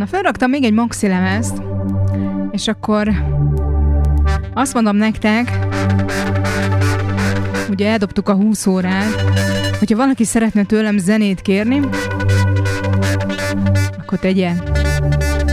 Na, felraktam még egy maxi lemezt, és akkor azt mondom nektek, ugye eldobtuk a 20 órát, hogyha valaki szeretne tőlem zenét kérni, akkor tegye.